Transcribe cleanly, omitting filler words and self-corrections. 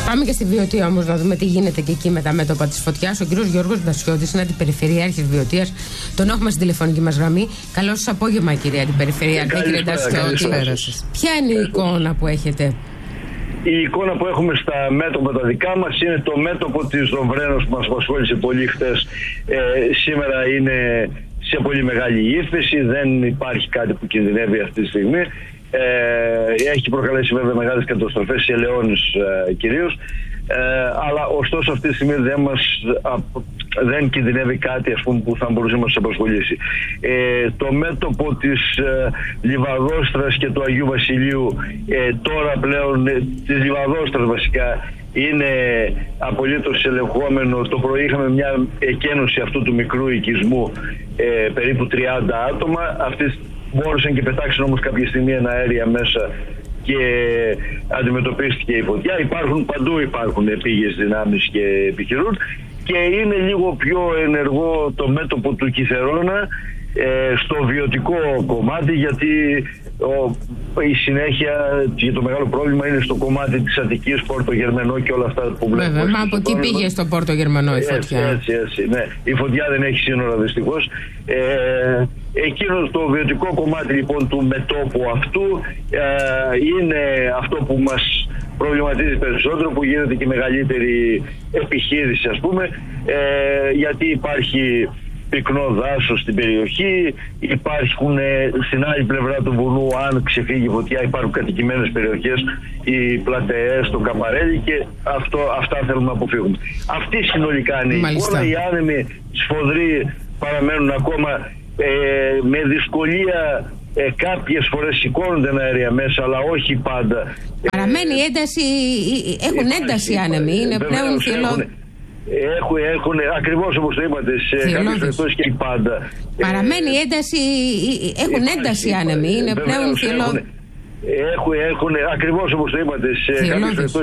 Πάμε και στη Βιωτία όμως να δούμε τι γίνεται και εκεί με τα μέτωπα της φωτιάς. Ο κύριος Γιώργος Ντασιώτης είναι αντιπεριφερειάρχης Βιωτίας. Τον έχουμε στην τηλεφωνική μας γραμμή. Καλό σας απόγευμα, κύριε Αντιπεριφερειάρχη, κύριε Ντασιώτη. Ποια είναι η εικόνα που έχετε? Η εικόνα που έχουμε στα μέτωπα τα δικά μας είναι το μέτωπο της Δομβρένος που μας απασχόλησε πολύ χτες. Σήμερα είναι σε πολύ μεγάλη ύφεση, δεν υπάρχει κάτι που κινδυνεύει αυτή τη στιγμή. Έχει προκαλέσει βέβαια μεγάλες καταστροφές σε ελαιώνες κυρίως, αλλά ωστόσο αυτή τη στιγμή δεν κινδυνεύει κάτι, ας πούμε, που θα μπορούσε να μας απασχολήσει. Το μέτωπο της Λιβαδόστρας και του Αγίου Βασιλείου, τώρα πλέον της Λιβαδόστρας βασικά, είναι απολύτως ελεγχόμενο. Το πρωί είχαμε μια εκένωση αυτού του μικρού οικισμού, περίπου 30 άτομα. Αυτοί μπόρεσαν και πετάξαν όμως κάποια στιγμή ένα αέρια μέσα και αντιμετωπίστηκε η φωτιά. Παντού υπάρχουν επίγειες δυνάμεις και επιχειρούν, και είναι λίγο πιο ενεργό το μέτωπο του Κιθερώνα στο βιωτικό κομμάτι, γιατί η συνέχεια και το μεγάλο πρόβλημα είναι στο κομμάτι της Αττικής, Πόρτο Γερμανό και όλα αυτά που βλέπουμε. Βέβαια, μα από εκεί πήγε στο Πόρτο Γερμανό η φωτιά. Έτσι, ναι. Η φωτιά δεν έχει σύνορα δυστυχώς. Εκείνο το βιωτικό κομμάτι λοιπόν του μετώπου αυτού είναι αυτό που μας προβληματίζει περισσότερο, που γίνεται και μεγαλύτερη επιχείρηση, ας πούμε, γιατί υπάρχει πυκνό δάσος στην περιοχή, υπάρχουν στην άλλη πλευρά του βουνού, αν ξεφύγει η φωτιά, υπάρχουν κατοικημένες περιοχές, οι πλατεές, το Καμπαρέλι, και αυτά θέλουμε να αποφύγουμε. Αυτή συνολικά είναι η εικόνα. Οι άνεμοι σφοδροί παραμένουν ακόμα, με δυσκολία κάποιες φορές σηκώνονται ένα αέρια μέσα, αλλά όχι πάντα. Παραμένει ένταση, έχουν ένταση οι άνεμοι, είναι πλέον φιλόδοξοι. Έχουν ακριβώς όπως το είπατε, σε κάποιες περιπτώσεις και πάντα. Παραμένει ένταση, έχουν ένταση οι άνεμοι, είναι πλέον φιλόδοξοι. Έχουν ακριβώς όπως το είπατε, σε κάποιες περιπτώσεις